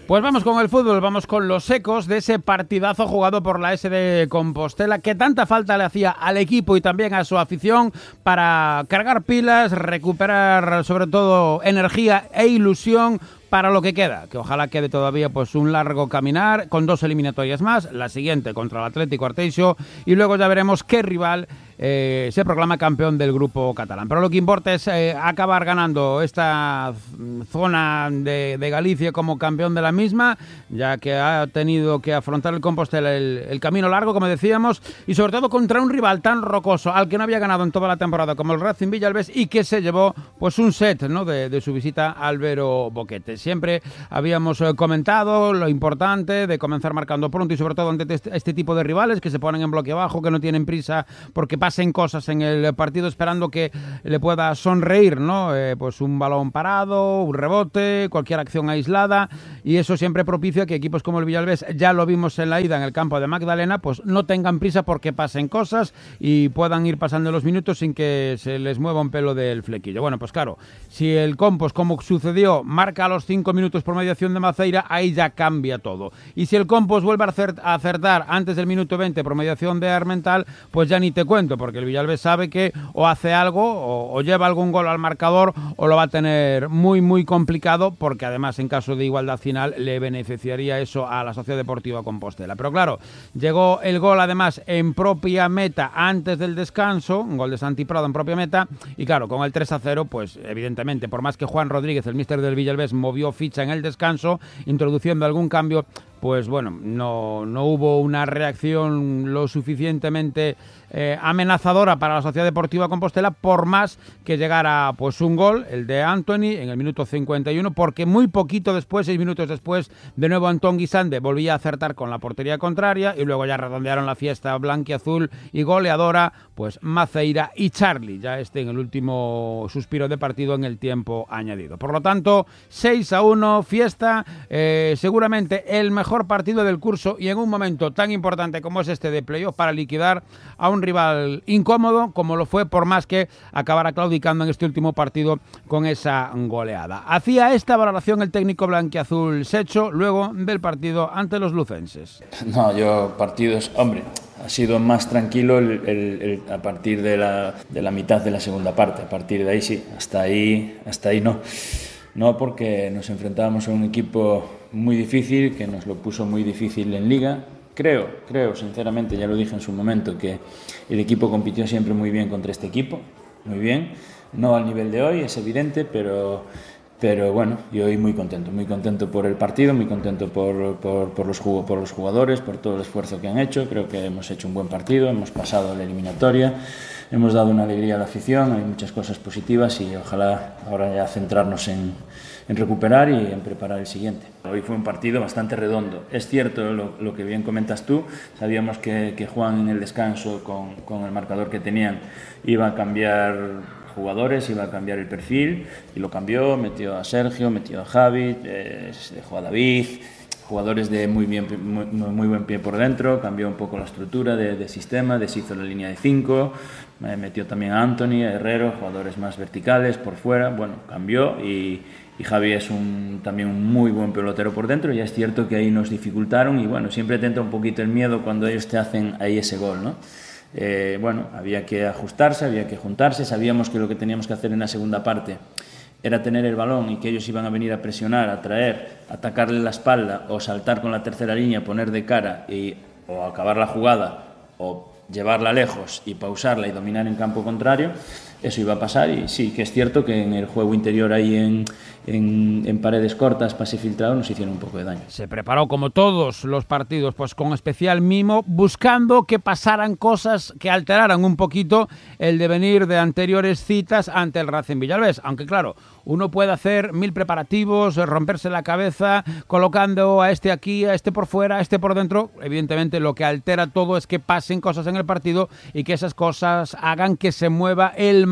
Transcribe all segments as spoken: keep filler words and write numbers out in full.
Pues vamos con el fútbol, vamos con los ecos de ese partidazo jugado por la S D Compostela que tanta falta le hacía al equipo y también a su afición para cargar pilas, recuperar sobre todo energía e ilusión para lo que queda, que ojalá quede todavía pues un largo caminar con dos eliminatorias más, la siguiente contra el Atlético Arteixo y luego ya veremos qué rival eh, se proclama campeón del grupo catalán. Pero lo que importa es eh, acabar ganando esta zona de, de Galicia como campeón de la misma, ya que ha tenido que afrontar el Compostela el, el camino largo, como decíamos, y sobre todo contra un rival tan rocoso al que no había ganado en toda la temporada como el Racing Villalbés y que se llevó pues un set, ¿no?, de, de su visita a Álvaro Boquete. Siempre habíamos eh, comentado lo importante de comenzar marcando pronto y sobre todo ante este, este tipo de rivales que se ponen en bloque bajo, que no tienen prisa porque pasen cosas en el partido esperando que le pueda sonreír, ¿no? Eh, pues un balón parado, un rebote, cualquier acción aislada, y eso siempre propicia que equipos como el Villalbés, ya lo vimos en la ida en el campo de Magdalena, pues no tengan prisa porque pasen cosas y puedan ir pasando los minutos sin que se les mueva un pelo del flequillo. Bueno, pues claro, si el Compos, como sucedió, marca a los cinco minutos por mediación de Maceira, ahí ya cambia todo. Y si el Compos vuelve a acertar antes del minuto veinte por mediación de Armental, pues ya ni te cuento, porque el Villalbés sabe que o hace algo, o, o lleva algún gol al marcador, o lo va a tener muy, muy complicado, porque además en caso de igualdad final le beneficiaría eso a la Sociedad Deportiva Compostela. Pero claro, llegó el gol además en propia meta antes del descanso, un gol de Santi Prado en propia meta, y claro, con el tres a cero, pues evidentemente, por más que Juan Rodríguez, el míster del Villalbés, movió ficha en el descanso, introduciendo algún cambio, pues bueno, no, no hubo una reacción lo suficientemente eh, amenazadora para la Sociedad Deportiva Compostela, por más que llegara pues un gol, el de Anthony, en el minuto cincuenta y uno, porque muy poquito después, seis minutos después, de nuevo Antón Guisande volvía a acertar con la portería contraria y luego ya redondearon la fiesta blanquiazul y goleadora, pues Maceira y Charlie, ya este en el último suspiro de partido en el tiempo añadido. Por lo tanto, seis a uno, fiesta, eh, seguramente el mejor partido del curso y en un momento tan importante como es este de playoff para liquidar a un rival incómodo como lo fue, por más que acabara claudicando en este último partido con esa goleada. Hacía esta valoración el técnico blanquiazul Secho luego del partido ante los lucenses. No, yo partidos, hombre, ha sido más tranquilo el, el, el, a partir de la, de la mitad de la segunda parte. A partir de ahí sí, hasta ahí, hasta ahí no. No, porque nos enfrentábamos a un equipo muy difícil, que nos lo puso muy difícil en Liga. Creo, creo, sinceramente, ya lo dije en su momento, que el equipo compitió siempre muy bien contra este equipo, muy bien. No al nivel de hoy, es evidente, pero, pero bueno, yo hoy muy contento, muy contento por el partido, muy contento por, por, por, los, por los jugadores, por todo el esfuerzo que han hecho. Creo que hemos hecho un buen partido, hemos pasado la eliminatoria, hemos dado una alegría a la afición, hay muchas cosas positivas y ojalá ahora ya centrarnos en, en recuperar y en preparar el siguiente. Hoy fue un partido bastante redondo. Es cierto lo, lo que bien comentas tú, sabíamos que, que Juan en el descanso con, con el marcador que tenían iba a cambiar jugadores, iba a cambiar el perfil y lo cambió, metió a Sergio, metió a Javi, eh, dejó a David, jugadores de muy, bien, muy, muy buen pie por dentro, cambió un poco la estructura de, de sistema, deshizo la línea de cinco, eh, metió también a Anthony, a Herrero, jugadores más verticales por fuera, bueno, cambió y, y Javi es un, también un muy buen pelotero por dentro. Ya es cierto que ahí nos dificultaron y bueno, siempre te entra un poquito el miedo cuando ellos te hacen ahí ese gol, ¿no? Eh, bueno, había que ajustarse, había que juntarse, sabíamos que lo que teníamos que hacer en la segunda parte era tener el balón y que ellos iban a venir a presionar, a traer, atacarle la espalda o saltar con la tercera línea, poner de cara y o acabar la jugada o llevarla lejos y pausarla y dominar en campo contrario. Eso iba a pasar y sí, que es cierto que en el juego interior ahí en, en, en paredes cortas, pase filtrado, nos hicieron un poco de daño. Se preparó como todos los partidos, pues con especial mimo, buscando que pasaran cosas que alteraran un poquito el devenir de anteriores citas ante el Racing Villalbés. Aunque claro, uno puede hacer mil preparativos, romperse la cabeza, colocando a este aquí, a este por fuera, a este por dentro. Evidentemente lo que altera todo es que pasen cosas en el partido y que esas cosas hagan que se mueva el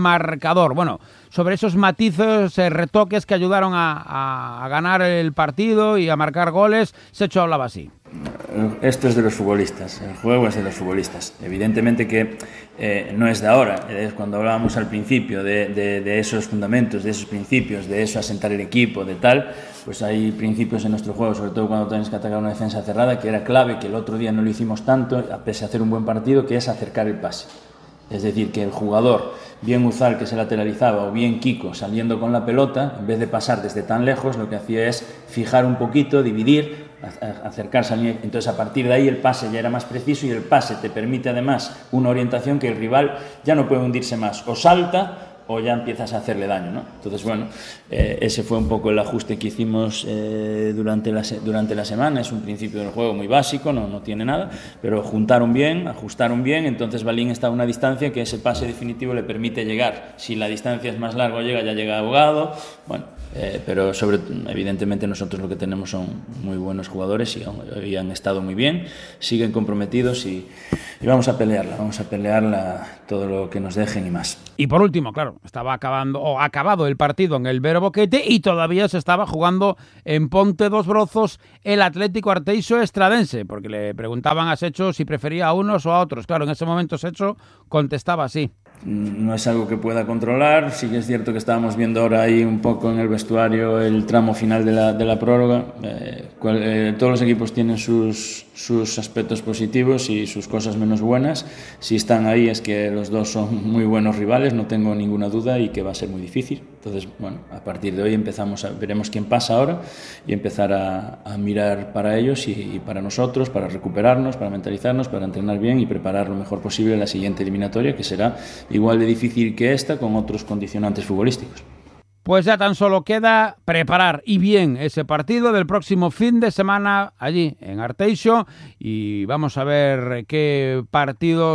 marcador. Bueno, sobre esos matices, eh, retoques que ayudaron a, a, a ganar el partido y a marcar goles, Secho hablaba así. Esto es de los futbolistas, el juego es de los futbolistas. Evidentemente que eh, no es de ahora, es cuando hablábamos al principio de, de, de esos fundamentos, de esos principios, de eso asentar el equipo, de tal, pues hay principios en nuestro juego, sobre todo cuando tienes que atacar una defensa cerrada, que era clave, que el otro día no lo hicimos tanto, a pesar de hacer un buen partido, que es acercar el pase. Es decir, que el jugador, bien Uzal que se lateralizaba o bien Kiko saliendo con la pelota, en vez de pasar desde tan lejos, lo que hacía es fijar un poquito, dividir, acercarse al nivel. Entonces a partir de ahí el pase ya era más preciso y el pase te permite además una orientación que el rival ya no puede hundirse más, o salta o ya empiezas a hacerle daño, ¿no? Entonces, bueno, eh, ese fue un poco el ajuste que hicimos eh, durante, la se durante la semana. Es un principio del juego muy básico, no, no tiene nada, pero juntaron bien, ajustaron bien, entonces Balín está a una distancia que ese pase definitivo le permite llegar. Si la distancia es más larga o llega, ya llega ahogado, bueno, eh, pero sobre, evidentemente nosotros lo que tenemos son muy buenos jugadores y, y han estado muy bien, siguen comprometidos y, y vamos a pelearla, vamos a pelearla todo lo que nos dejen y más. Y por último, claro, estaba acabando o acabado el partido en el Vero Boquete y todavía se estaba jugando en Ponte dos Brozos el Atlético Arteixo Estradense, porque le preguntaban a Secho si prefería a unos o a otros. Claro, en ese momento Secho contestaba así. No es algo que pueda controlar, sí que es cierto que estábamos viendo ahora ahí un poco en el vestuario el tramo final de la, de la prórroga. Eh, cual, eh, todos los equipos tienen sus, sus aspectos positivos y sus cosas menos buenas. Si están ahí es que los dos son muy buenos rivales, no tengo ninguna duda, y que va a ser muy difícil. Entonces, bueno, a partir de hoy empezamos a, veremos quién pasa ahora y empezar a, a mirar para ellos y, y para nosotros, para recuperarnos, para mentalizarnos, para entrenar bien y preparar lo mejor posible la siguiente eliminatoria, que será igual de difícil que esta, con otros condicionantes futbolísticos. Pues ya tan solo queda preparar y bien ese partido del próximo fin de semana allí en Arteixo, y vamos a ver qué partido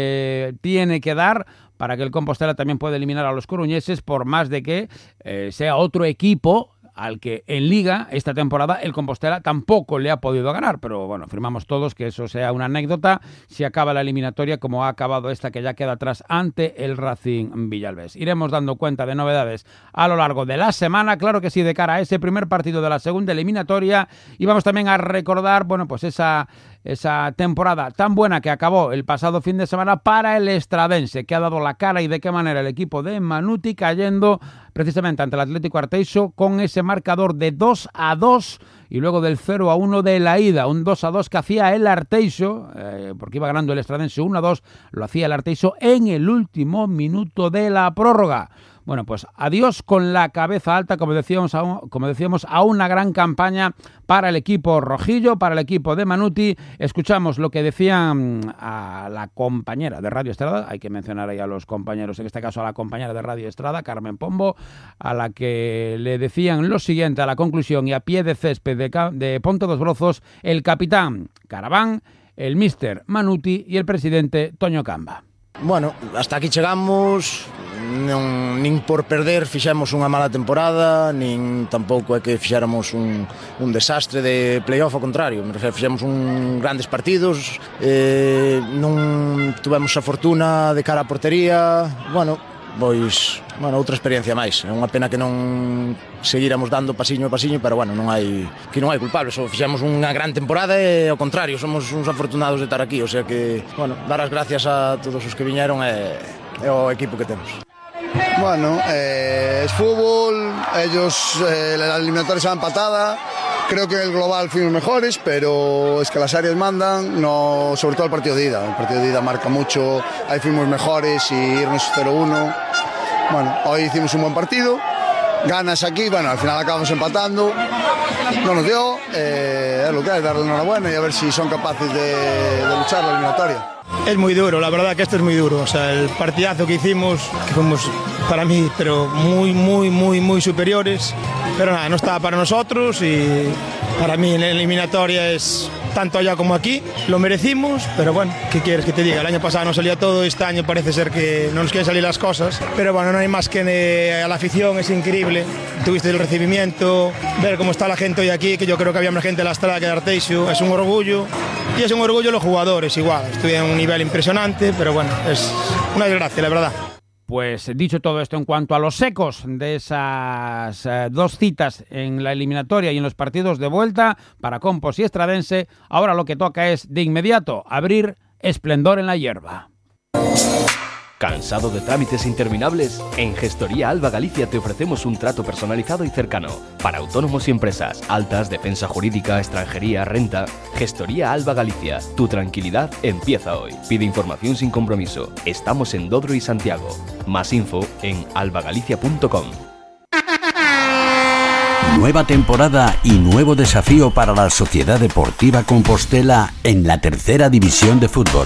se tiene que dar para que el Compostela también pueda eliminar a los coruñeses, por más de que eh, sea otro equipo al que en Liga esta temporada el Compostela tampoco le ha podido ganar, pero bueno, firmamos todos que eso sea una anécdota si acaba la eliminatoria como ha acabado esta, que ya queda atrás ante el Racing Villalbés. Iremos dando cuenta de novedades a lo largo de la semana, claro que sí, de cara a ese primer partido de la segunda eliminatoria, y vamos también a recordar, bueno, pues esa esa temporada tan buena que acabó el pasado fin de semana para el Estradense, que ha dado la cara y de qué manera el equipo de Manuti, cayendo precisamente ante el Atlético Arteixo con ese marcador de dos a dos y luego del cero a uno de la ida, un dos a dos que hacía el Arteixo, eh, porque iba ganando el Estradense uno a dos, lo hacía el Arteixo en el último minuto de la prórroga. Bueno, pues adiós con la cabeza alta, como decíamos, a un, como decíamos, a una gran campaña para el equipo rojillo, para el equipo de Manuti. Escuchamos lo que decían a la compañera de Radio Estrada, hay que mencionar ahí a los compañeros, en este caso a la compañera de Radio Estrada, Carmen Pombo, a la que le decían lo siguiente a la conclusión y a pie de césped de, de Ponte dos Brozos, el capitán Caraván, el míster Manuti y el presidente Toño Camba. Bueno, hasta aquí chegamos, non, nin por perder fixemos unha mala temporada, nin tampouco é que fixéramos un, un desastre de playoff, ao contrario, me refiero, fixemos un grandes partidos, eh, non tuvemos a fortuna de cara á portería, bueno, pois, bueno, outra experiencia máis. É unha pena que non seguíramos dando pasiño a pasiño, pero bueno, non hai que non hai culpables, só fixemos unha gran temporada e ao contrario, somos uns afortunados de estar aquí, o sea que, bueno, dar as gracias a todos os que viñeron e, e ao equipo que temos. Bueno, eh, es fútbol, ellos, eh, la eliminatoria se va empatada, creo que en el global fuimos mejores, pero es que las áreas mandan, no, sobre todo el partido de ida, el partido de ida marca mucho, ahí fuimos mejores y irnos cero uno, bueno, hoy hicimos un buen partido, ganas aquí, bueno, al final acabamos empatando, no nos dio, eh, es lo que hay, darle enhorabuena y a ver si son capaces de, de luchar la eliminatoria. Es muy duro, la verdad que esto es muy duro, o sea, el partidazo que hicimos, que fuimos para mí, pero muy, muy, muy, muy superiores, pero nada, no estaba para nosotros y para mí en la eliminatoria es tanto allá como aquí, lo merecimos, pero bueno, ¿qué quieres que te diga? El año pasado no salía todo, este año parece ser que no nos quieren salir las cosas, pero bueno, no hay más que eh, a la afición, es increíble, tuviste el recibimiento, ver cómo está la gente hoy aquí, que yo creo que había más gente en la Estrada que de Arteixo, es un orgullo, y es un orgullo los jugadores igual, estoy en un nivel impresionante, pero bueno, es una desgracia, la verdad. Pues dicho todo esto en cuanto a los secos de esas eh, dos citas en la eliminatoria y en los partidos de vuelta para Compos y Estradense, ahora lo que toca es de inmediato abrir Esplendor en la Hierba. ¿Cansado de trámites interminables? En Gestoría Alba Galicia te ofrecemos un trato personalizado y cercano para autónomos y empresas, altas, defensa jurídica, extranjería, renta. Gestoría Alba Galicia, tu tranquilidad empieza hoy. Pide información sin compromiso. Estamos en Dodro y Santiago. Más info en albagalicia punto com. Nueva temporada y nuevo desafío para la Sociedad Deportiva Compostela en la tercera división de fútbol.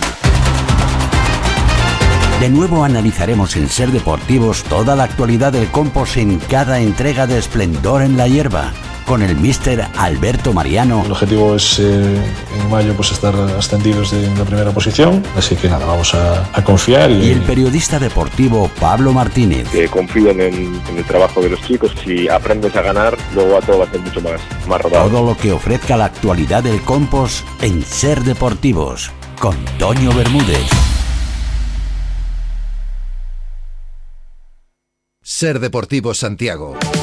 De nuevo analizaremos en Ser Deportivos toda la actualidad del Compos en cada entrega de Esplendor en la Hierba, con el míster Alberto Mariano. El objetivo es eh, en mayo pues estar ascendidos en la primera posición, así que nada, vamos a, a confiar. Y, y el periodista deportivo Pablo Martínez. Que confíen en, en el trabajo de los chicos. Si aprendes a ganar, luego a todo va a ser mucho más, más rodado. Todo lo que ofrezca la actualidad del Compos en Ser Deportivos, con Toño Bermúdez. Ser Deportivos Santiago.